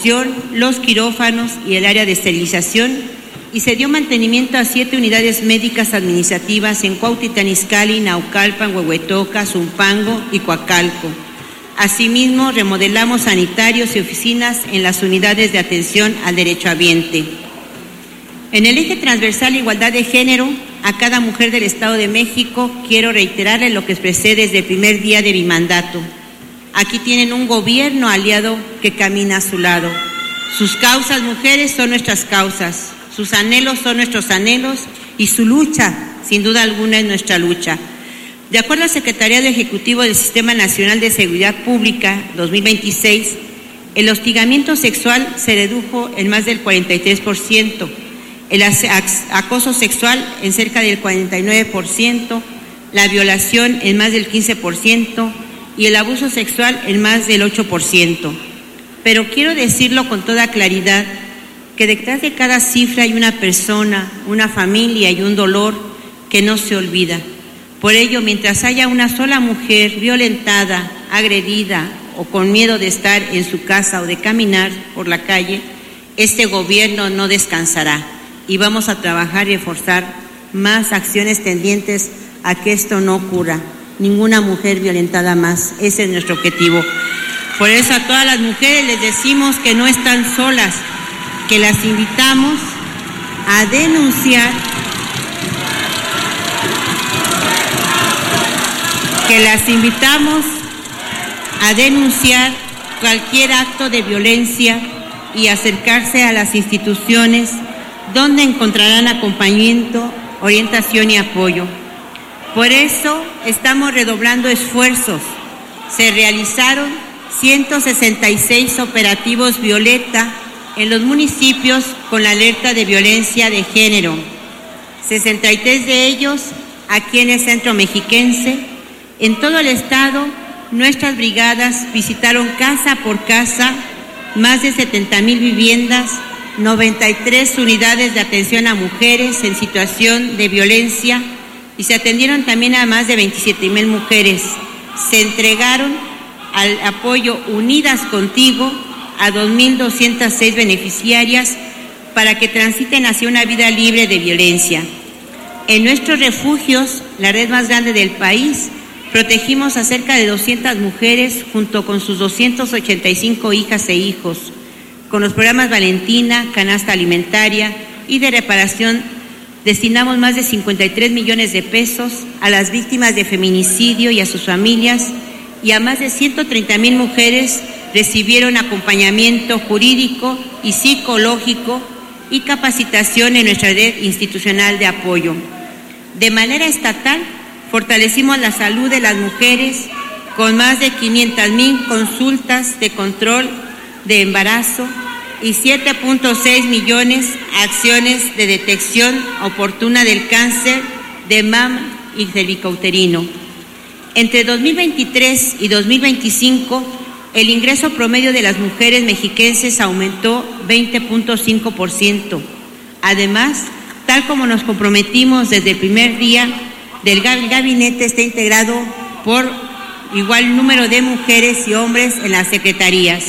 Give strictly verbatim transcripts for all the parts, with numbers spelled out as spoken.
los quirófanos y el área de esterilización, y se dio mantenimiento a siete unidades médicas administrativas en Cuautitlán Izcalli, Naucalpan, Huehuetoca, Zumpango y Coacalco. Asimismo, remodelamos sanitarios y oficinas en las unidades de atención al derechohabiente. En el eje transversal Igualdad de Género, a cada mujer del Estado de México quiero reiterarle lo que expresé desde el primer día de mi mandato. Aquí tienen un gobierno aliado que camina a su lado. Sus causas, mujeres, son nuestras causas. Sus anhelos son nuestros anhelos y su lucha, sin duda alguna, es nuestra lucha. De acuerdo al Secretariado Ejecutivo del Sistema Nacional de Seguridad Pública dos mil veintiséis, el hostigamiento sexual se redujo en más del cuarenta y tres por ciento, el acoso sexual en cerca del cuarenta y nueve por ciento, la violación en más del quince por ciento y el abuso sexual en más del ocho por ciento. Pero quiero decirlo con toda claridad, que detrás de cada cifra hay una persona, una familia y un dolor que no se olvida. Por ello, mientras haya una sola mujer violentada, agredida o con miedo de estar en su casa o de caminar por la calle, este gobierno no descansará y vamos a trabajar y reforzar más acciones tendientes a que esto no ocurra. Ninguna mujer violentada más, ese es nuestro objetivo. Por eso a todas las mujeres les decimos que no están solas, que las invitamos a denunciar, que las invitamos a denunciar cualquier acto de violencia y acercarse a las instituciones donde encontrarán acompañamiento, orientación y apoyo. Por eso estamos redoblando esfuerzos. Se realizaron ciento sesenta y seis operativos Violeta en los municipios con la alerta de violencia de género, sesenta y tres de ellos aquí en el centro mexiquense. En todo el estado, nuestras brigadas visitaron casa por casa más de setenta mil viviendas, noventa y tres unidades de atención a mujeres en situación de violencia y se atendieron también a más de veintisiete mil mujeres. Se entregaron al apoyo Unidas Contigo a dos mil doscientas seis beneficiarias para que transiten hacia una vida libre de violencia. En nuestros refugios, la red más grande del país, protegimos a cerca de doscientas mujeres junto con sus doscientas ochenta y cinco hijas e hijos. Con los programas Valentina, Canasta Alimentaria y de reparación, destinamos más de cincuenta y tres millones de pesos a las víctimas de feminicidio y a sus familias, y a más de ciento treinta mil mujeres recibieron acompañamiento jurídico y psicológico y capacitación en nuestra red institucional de apoyo. De manera estatal, fortalecimos la salud de las mujeres con más de quinientas mil consultas de control de embarazo y siete punto seis millones acciones de detección oportuna del cáncer de mama y cervicouterino. Entre dos mil veintitrés y dos mil veinticinco, el ingreso promedio de las mujeres mexiquenses aumentó veinte punto cinco por ciento. Además, tal como nos comprometimos desde el primer día, del gabinete está integrado por igual número de mujeres y hombres en las secretarías.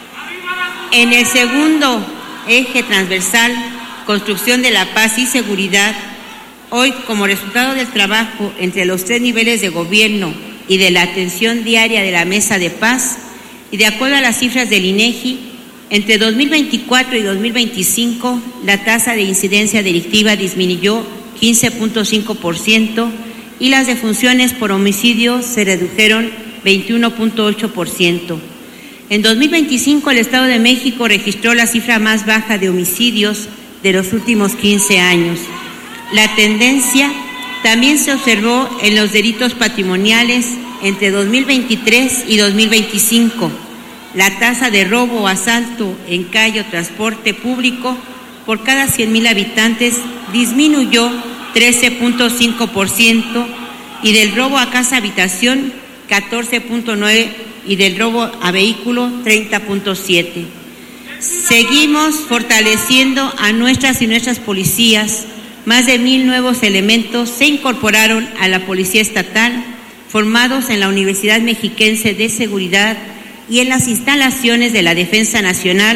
En el segundo eje transversal, construcción de la paz y seguridad, hoy, como resultado del trabajo entre los tres niveles de gobierno y de la atención diaria de la Mesa de Paz, y de acuerdo a las cifras del INEGI, entre dos mil veinticuatro y dos mil veinticinco, la tasa de incidencia delictiva disminuyó quince punto cinco por ciento y las defunciones por homicidio se redujeron veintiuno punto ocho por ciento. En dos mil veinticinco, el Estado de México registró la cifra más baja de homicidios de los últimos quince años. La tendencia también se observó en los delitos patrimoniales entre dos mil veintitrés y dos mil veinticinco. La tasa de robo o asalto en calle o transporte público por cada cien mil habitantes disminuyó trece punto cinco por ciento y del robo a casa habitación catorce punto nueve por ciento y del robo a vehículo treinta punto siete por ciento. Seguimos fortaleciendo a nuestras y nuestras policías. Más de mil nuevos elementos se incorporaron a la Policía Estatal, formados en la Universidad Mexiquense de Seguridad y en las instalaciones de la Defensa Nacional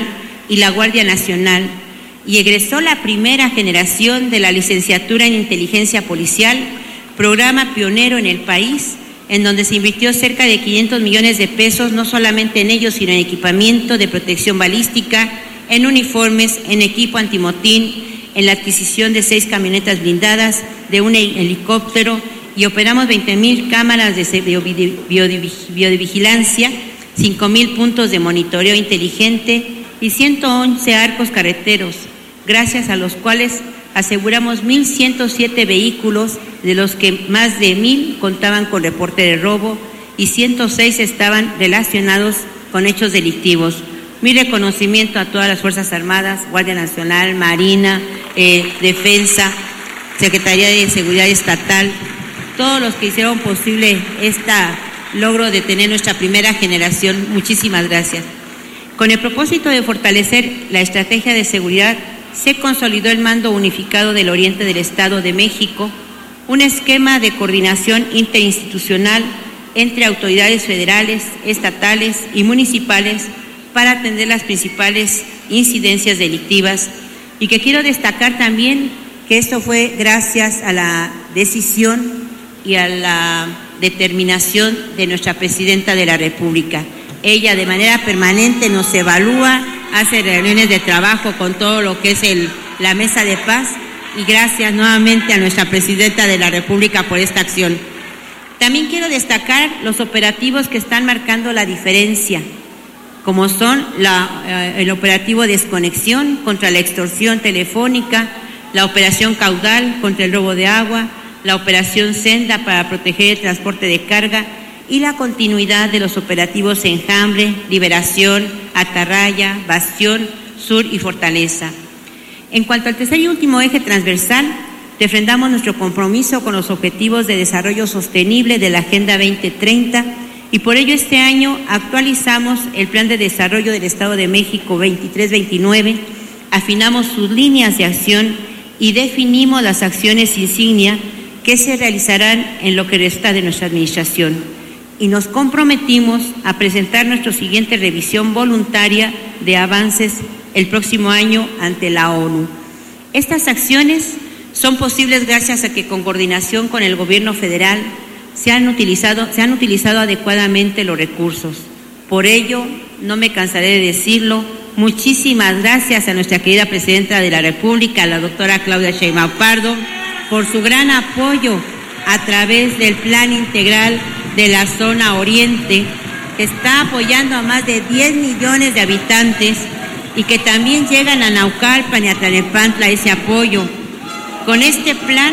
y la Guardia Nacional, y egresó la primera generación de la licenciatura en Inteligencia Policial, programa pionero en el país, en donde se invirtió cerca de quinientos millones de pesos, no solamente en ellos, sino en equipamiento de protección balística, en uniformes, en equipo antimotín, en la adquisición de seis camionetas blindadas, de un helicóptero, y operamos veinte mil cámaras de biovigilancia, cinco mil puntos de monitoreo inteligente y ciento once arcos carreteros, gracias a los cuales aseguramos mil ciento siete vehículos, de los que más de mil contaban con reporte de robo y ciento seis estaban relacionados con hechos delictivos. Mi reconocimiento a todas las Fuerzas Armadas, Guardia Nacional, Marina, eh, Defensa, Secretaría de Seguridad Estatal, todos los que hicieron posible este logro de tener nuestra primera generación. Muchísimas gracias. Con el propósito de fortalecer la estrategia de seguridad, se consolidó el Mando Unificado del Oriente del Estado de México, un esquema de coordinación interinstitucional entre autoridades federales, estatales y municipales para atender las principales incidencias delictivas, y que quiero destacar también que esto fue gracias a la decisión y a la determinación de nuestra Presidenta de la República. Ella de manera permanente nos evalúa, hace reuniones de trabajo con todo lo que es el, la Mesa de Paz, y gracias nuevamente a nuestra Presidenta de la República por esta acción. También quiero destacar los operativos que están marcando la diferencia, como son la, eh, el operativo Desconexión contra la extorsión telefónica, la operación Caudal contra el robo de agua, la operación Senda para proteger el transporte de carga y la continuidad de los operativos Enjambre, Liberación, Atarraya, Bastión, Sur y Fortaleza. En cuanto al tercer y último eje transversal, refrendamos nuestro compromiso con los objetivos de desarrollo sostenible de la Agenda veinte treinta, y por ello este año actualizamos el Plan de Desarrollo del Estado de México veintitrés veintinueve, afinamos sus líneas de acción y definimos las acciones insignia que se realizarán en lo que resta de nuestra administración. Y nos comprometimos a presentar nuestra siguiente revisión voluntaria de avances el próximo año ante la ONU. Estas acciones son posibles gracias a que con coordinación con el gobierno federal se han utilizado, se han utilizado adecuadamente los recursos. Por ello, no me cansaré de decirlo, muchísimas gracias a nuestra querida Presidenta de la República, la doctora Claudia Sheinbaum Pardo, por su gran apoyo a través del Plan Integral de la Zona Oriente, que está apoyando a más de diez millones de habitantes y que también llegan a Naucalpan y a Tlalnepantla ese apoyo. Con este plan,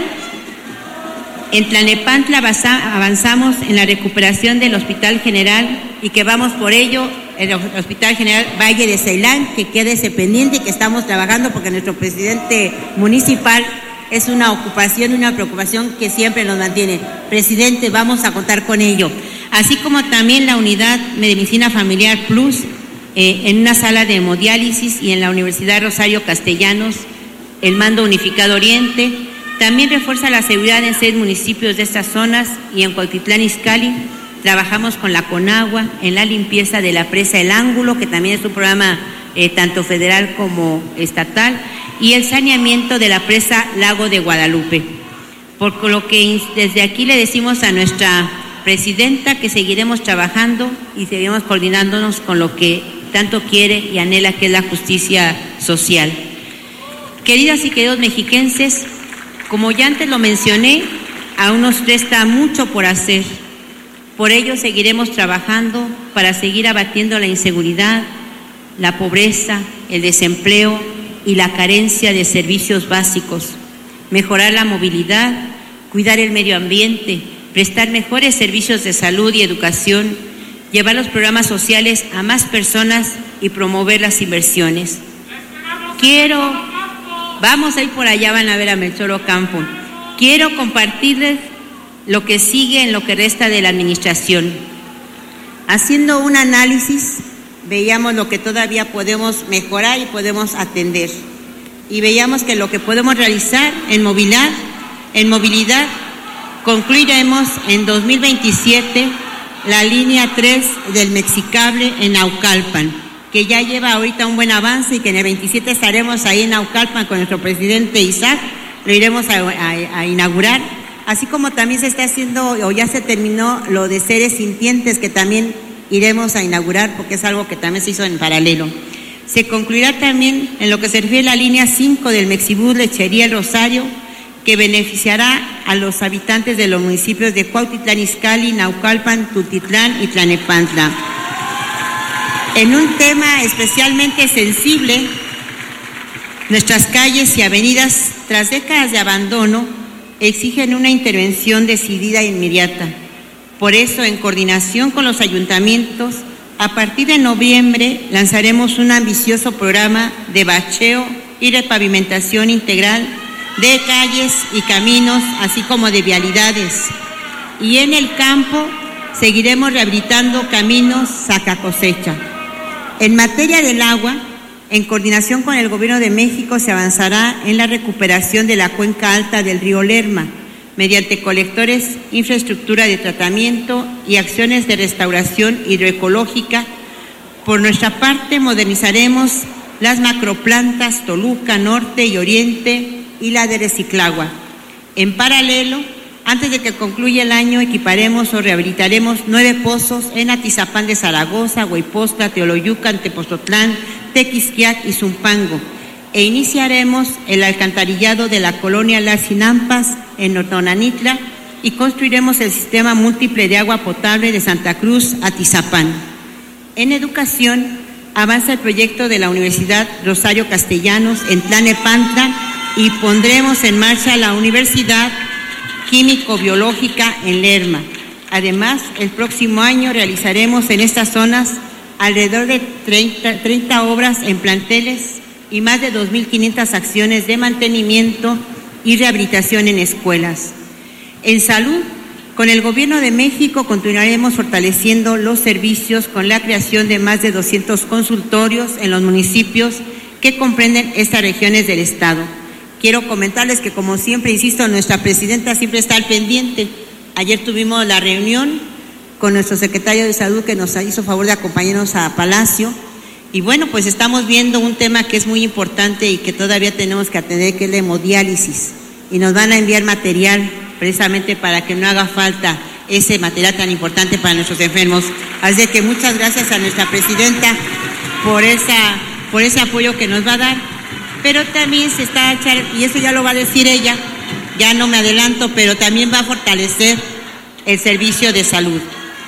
en Tlalnepantla avanzamos en la recuperación del Hospital General, y que vamos por ello, el Hospital General Valle de Ceilán, que quede ese pendiente y que estamos trabajando porque nuestro presidente municipal es una ocupación y una preocupación que siempre nos mantiene. Presidente, vamos a contar con ello. Así como también la unidad de Medicina Familiar Plus, eh, en una sala de hemodiálisis, y en la Universidad Rosario Castellanos, el Mando Unificado Oriente. También refuerza la seguridad en seis municipios de estas zonas, y en Cuautitlán Izcalli trabajamos con la Conagua en la limpieza de la presa El Ángulo, que también es un programa eh, tanto federal como estatal, y el saneamiento de la presa Lago de Guadalupe. Por lo que desde aquí le decimos a nuestra Presidenta que seguiremos trabajando y seguiremos coordinándonos con lo que tanto quiere y anhela, que es la justicia social. Queridas y queridos mexiquenses, como ya antes lo mencioné, aún nos resta mucho por hacer. Por ello seguiremos trabajando para seguir abatiendo la inseguridad, la pobreza, el desempleo y la carencia de servicios básicos, mejorar la movilidad, cuidar el medio ambiente, prestar mejores servicios de salud y educación, llevar los programas sociales a más personas y promover las inversiones. Quiero, vamos a ir por allá, van a ver a Melchor Ocampo. Quiero compartirles lo que sigue en lo que resta de la administración. Haciendo un análisis, veíamos lo que todavía podemos mejorar y podemos atender. Y veíamos que lo que podemos realizar en movilidad, en movilidad, concluiremos en dos mil veintisiete la línea tres del Mexicable en Naucalpan, que ya lleva ahorita un buen avance y que en el veintisiete estaremos ahí en Naucalpan con nuestro presidente Isaac, lo iremos a, a, a inaugurar, así como también se está haciendo o ya se terminó lo de seres sintientes, que también iremos a inaugurar porque es algo que también se hizo en paralelo. Se concluirá también en lo que se refiere a la línea cinco del Mexibus Lechería El Rosario, que beneficiará a los habitantes de los municipios de Cuautitlán Izcalli, Naucalpan, Tultitlán y Tlanepantla. En un tema especialmente sensible, nuestras calles y avenidas, tras décadas de abandono, exigen una intervención decidida e inmediata. Por eso, en coordinación con los ayuntamientos, a partir de noviembre lanzaremos un ambicioso programa de bacheo y repavimentación integral de calles y caminos, así como de vialidades. Y en el campo seguiremos rehabilitando caminos saca cosecha. En materia del agua, en coordinación con el Gobierno de México, se avanzará en la recuperación de la cuenca alta del río Lerma, mediante colectores, infraestructura de tratamiento y acciones de restauración hidroecológica. Por nuestra parte, modernizaremos las macroplantas Toluca, Norte y Oriente y la de Reciclagua. En paralelo, antes de que concluya el año, equiparemos o rehabilitaremos nueve pozos en Atizapán de Zaragoza, Hueypostla, Teoloyucan, Tepoztlán, Tequisquiac y Zumpango, e iniciaremos el alcantarillado de la colonia Las Sinampas en Notonanitla y construiremos el sistema múltiple de agua potable de Santa Cruz a Atizapán. En educación, avanza el proyecto de la Universidad Rosario Castellanos en Tlanepantla y pondremos en marcha la Universidad Químico-Biológica en Lerma. Además, el próximo año realizaremos en estas zonas alrededor de treinta, treinta obras en planteles y más de dos mil quinientas acciones de mantenimiento y rehabilitación en escuelas. En salud, con el Gobierno de México continuaremos fortaleciendo los servicios con la creación de más de doscientos consultorios en los municipios que comprenden estas regiones del Estado. Quiero comentarles que, como siempre, insisto, nuestra presidenta siempre está al pendiente. Ayer tuvimos la reunión con nuestro secretario de Salud, que nos hizo favor de acompañarnos a Palacio. Y bueno, pues estamos viendo un tema que es muy importante y que todavía tenemos que atender, que es la hemodiálisis. Y nos van a enviar material precisamente para que no haga falta ese material tan importante para nuestros enfermos. Así que muchas gracias a nuestra presidenta por, esa, por ese apoyo que nos va a dar. Pero también se está a echar, y eso ya lo va a decir ella, ya no me adelanto, pero también va a fortalecer el servicio de salud.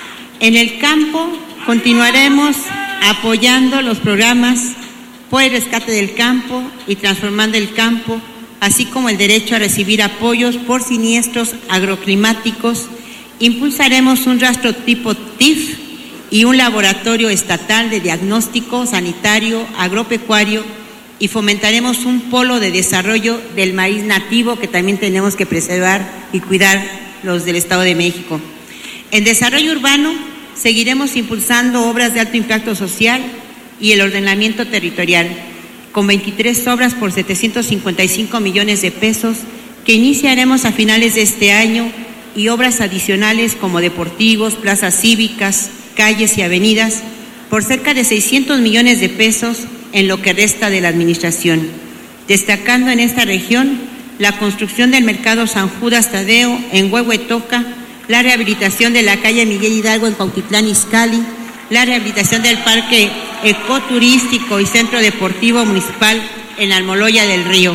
En el campo continuaremos apoyando los programas por el rescate del campo y transformando el campo, así como el derecho a recibir apoyos por siniestros agroclimáticos. Impulsaremos un rastro tipo T I F y un laboratorio estatal de diagnóstico sanitario agropecuario, y fomentaremos un polo de desarrollo del maíz nativo que también tenemos que preservar y cuidar los del Estado de México. En desarrollo urbano seguiremos impulsando obras de alto impacto social y el ordenamiento territorial, con veintitrés obras por setecientos cincuenta y cinco millones de pesos que iniciaremos a finales de este año, y obras adicionales como deportivos, plazas cívicas, calles y avenidas por cerca de seiscientos millones de pesos en lo que resta de la administración, destacando en esta región la construcción del mercado San Judas Tadeo en Huehuetoca, la rehabilitación de la calle Miguel Hidalgo en Cuautitlán Izcalli, la rehabilitación del parque ecoturístico y centro deportivo municipal en Almoloya del Río.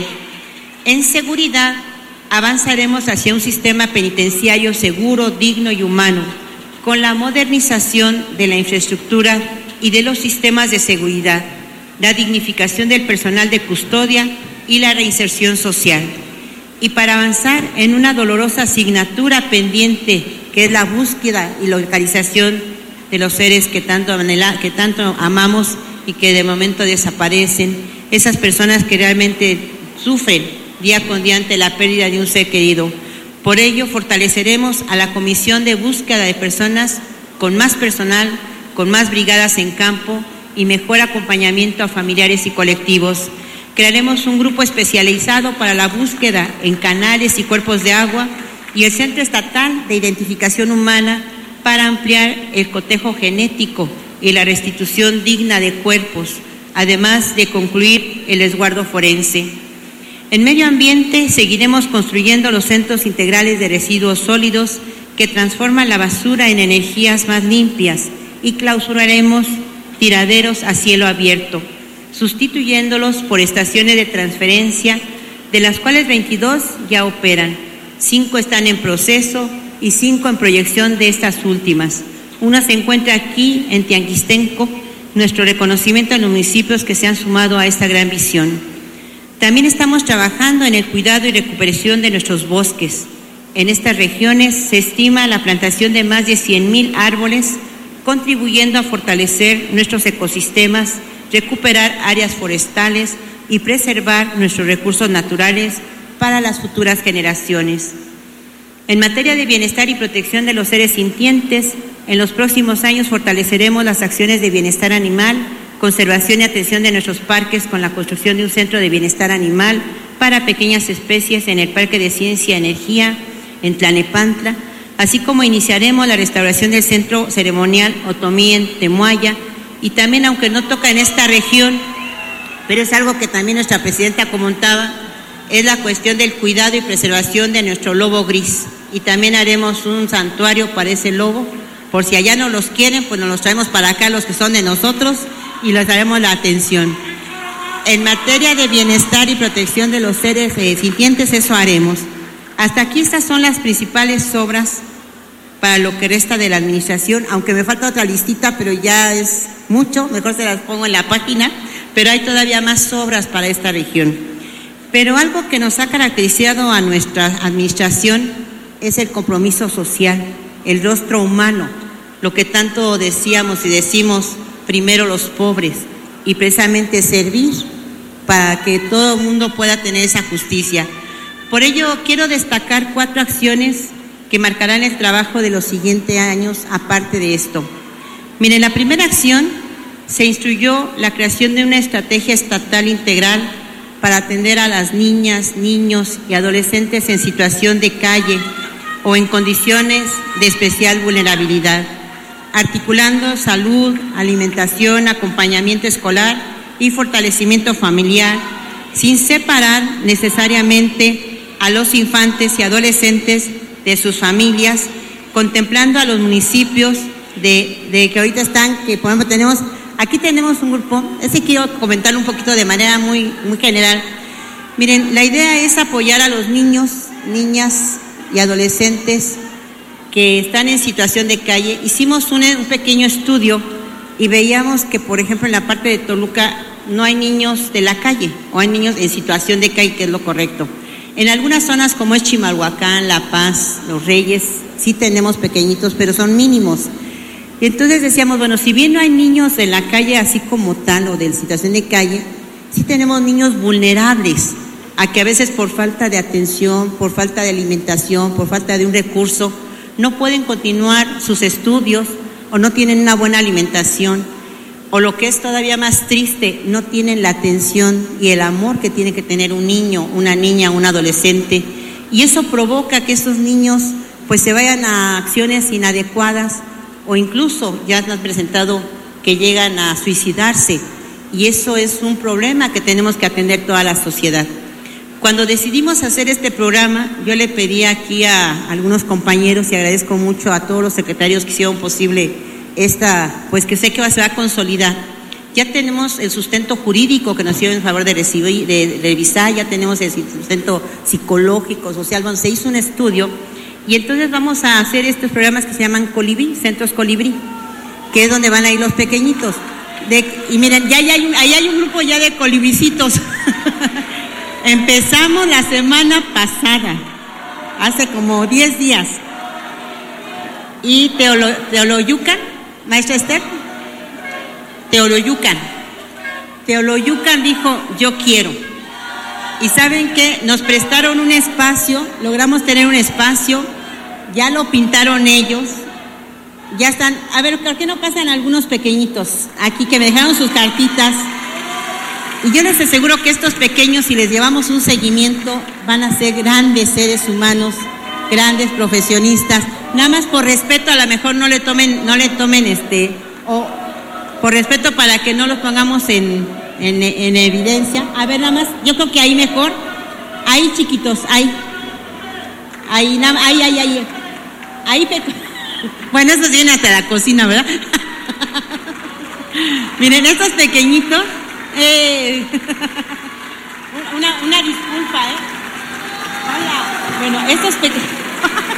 En seguridad, avanzaremos hacia un sistema penitenciario seguro, digno y humano, con la modernización de la infraestructura y de los sistemas de seguridad, la dignificación del personal de custodia y la reinserción social. Y para avanzar en una dolorosa asignatura pendiente, que es la búsqueda y localización de los seres que tanto, anhela, que tanto amamos y que de momento desaparecen, esas personas que realmente sufren día con día ante la pérdida de un ser querido. Por ello, fortaleceremos a la Comisión de Búsqueda de Personas con más personal, con más brigadas en campo y mejor acompañamiento a familiares y colectivos. Crearemos un grupo especializado para la búsqueda en canales y cuerpos de agua y el Centro Estatal de Identificación Humana para ampliar el cotejo genético y la restitución digna de cuerpos, además de concluir el resguardo forense. En medio ambiente seguiremos construyendo los centros integrales de residuos sólidos que transforman la basura en energías más limpias y clausuraremos tiraderos a cielo abierto, sustituyéndolos por estaciones de transferencia, de las cuales veintidós ya operan, cinco están en proceso y cinco en proyección de estas últimas. Una se encuentra aquí en Tianguistenco, nuestro reconocimiento a los municipios que se han sumado a esta gran visión. También estamos trabajando en el cuidado y recuperación de nuestros bosques. En estas regiones se estima la plantación de más de cien mil árboles, contribuyendo a fortalecer nuestros ecosistemas, recuperar áreas forestales y preservar nuestros recursos naturales para las futuras generaciones. En materia de bienestar y protección de los seres sintientes, en los próximos años fortaleceremos las acciones de bienestar animal, conservación y atención de nuestros parques con la construcción de un centro de bienestar animal para pequeñas especies en el Parque de Ciencia y Energía en Tlalnepantla, así como iniciaremos la restauración del Centro Ceremonial Otomí en Temuaya, y también, aunque no toca en esta región, pero es algo que también nuestra presidenta comentaba, es la cuestión del cuidado y preservación de nuestro lobo gris, y también haremos un santuario para ese lobo, por si allá no los quieren, pues nos los traemos para acá los que son de nosotros, y les daremos la atención. En materia de bienestar y protección de los seres eh, sintientes, eso haremos. Hasta aquí estas son las principales obras para lo que resta de la administración, aunque me falta otra listita, pero ya es mucho, mejor se las pongo en la página, pero hay todavía más obras para esta región. Pero algo que nos ha caracterizado a nuestra administración es el compromiso social, el rostro humano, lo que tanto decíamos y decimos, primero los pobres, y precisamente servir para que todo el mundo pueda tener esa justicia. Por ello, quiero destacar cuatro acciones que marcarán el trabajo de los siguientes años, aparte de esto. Miren, la primera acción, se instruyó la creación de una estrategia estatal integral para atender a las niñas, niños y adolescentes en situación de calle o en condiciones de especial vulnerabilidad, articulando salud, alimentación, acompañamiento escolar y fortalecimiento familiar, sin separar necesariamente a los infantes y adolescentes de sus familias, contemplando a los municipios de, de que ahorita están, que por ejemplo tenemos, aquí tenemos un grupo, ese quiero comentar un poquito de manera muy, muy general. Miren, la idea es apoyar a los niños, niñas y adolescentes que están en situación de calle. Hicimos un, un pequeño estudio y veíamos que, por ejemplo, en la parte de Toluca no hay niños de la calle, o hay niños en situación de calle, que es lo correcto. En algunas zonas como es Chimalhuacán, La Paz, Los Reyes, sí tenemos pequeñitos, pero son mínimos. Y entonces decíamos, bueno, si bien no hay niños en la calle así como tal, o de situación de calle, sí tenemos niños vulnerables, a que a veces por falta de atención, por falta de alimentación, por falta de un recurso, no pueden continuar sus estudios o no tienen una buena alimentación, o lo que es todavía más triste, no tienen la atención y el amor que tiene que tener un niño, una niña, un adolescente, y eso provoca que esos niños pues se vayan a acciones inadecuadas, o incluso ya han presentado que llegan a suicidarse, y eso es un problema que tenemos que atender toda la sociedad. Cuando decidimos hacer este programa, yo le pedí aquí a algunos compañeros, y agradezco mucho a todos los secretarios que hicieron posible esta, pues que sé que se va a consolidar. Ya tenemos el sustento jurídico que nos dio en favor de recibir, de, de revisar, ya tenemos el sustento psicológico, social. Bueno, se hizo un estudio, y entonces vamos a hacer estos programas que se llaman Colibrí, centros Colibrí, que es donde van a ir los pequeñitos. De, y miren, ya, ya hay un, ahí hay un grupo ya de colibricitos. Empezamos la semana pasada, hace como diez días. Y Teolo, Teoloyucan, maestra Esther, Teoloyucan. Teoloyucan dijo, yo quiero. Y ¿saben qué? Nos prestaron un espacio, logramos tener un espacio, ya lo pintaron ellos, ya están. A ver, ¿por qué no pasan algunos pequeñitos aquí que me dejaron sus cartitas? Y yo les aseguro que estos pequeños, si les llevamos un seguimiento, van a ser grandes seres humanos, grandes profesionistas. Nada más por respeto, a lo mejor no le tomen, no le tomen este, o por respeto para que no los pongamos en, en, en evidencia. A ver, nada más, yo creo que ahí mejor. Ahí, chiquitos, ahí. Ahí, nada, ahí, ahí, ahí. Ahí, peco. Bueno, estos vienen hasta la cocina, ¿verdad? Miren, estos pequeñitos. Eh, una, una disculpa, ¿eh? Hola. Bueno, estos pequeñitos.